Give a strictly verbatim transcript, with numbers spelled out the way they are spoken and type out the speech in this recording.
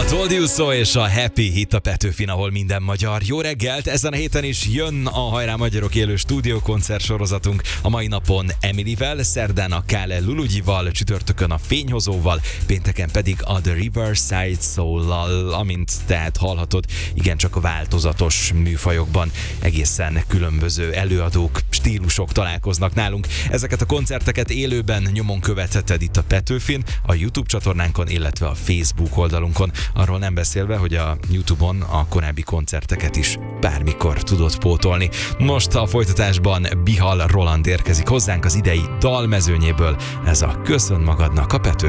Told You So és a Happy itt a Petőfin, ahol minden magyar. Jó reggelt! Ezen a héten is jön a Hajrá Magyarok élő stúdiókoncert sorozatunk. A mai napon Emilyvel, szerdán a Kále Lulugyival, csütörtökön a Fényhozóval, pénteken pedig a The Riverside Soul-lal, amint tehát hallhatod, igencsak a változatos műfajokban egészen különböző előadók, stílusok találkoznak nálunk. Ezeket a koncerteket élőben nyomon követheted itt a Petőfin, a YouTube csatornánkon, illetve a Facebook oldalunkon. Arról nem beszélve, hogy a YouTube-on a korábbi koncerteket is bármikor tudod pótolni. Most a folytatásban Bihal Roland érkezik hozzánk az idei dalmezőnyéből. Ez a Köszön magadnak a Petőfin.